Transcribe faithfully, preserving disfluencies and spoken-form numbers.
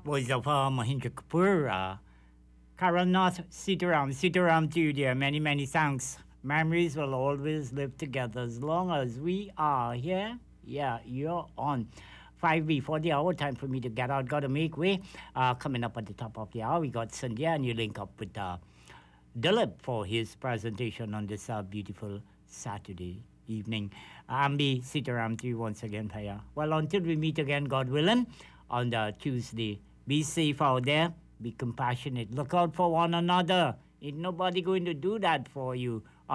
voice of uh, Mahindra Kapoor, uh, Carol North, Sitaram, Sitaram to you, dear. Many, many thanks. Memories will always live together as long as we are here. Yeah, you're on. five before the hour, time for me to get out. Got to make way. Uh, coming up at the top of the hour, we got Sandhya, and you link up with uh, Dilip for his presentation on this uh, beautiful Saturday evening. Ambi Sitaram to you once again, Paya. Well, until we meet again, God willing, on the Tuesday, be safe out there, be compassionate, look out for one another. Ain't nobody going to do that for you.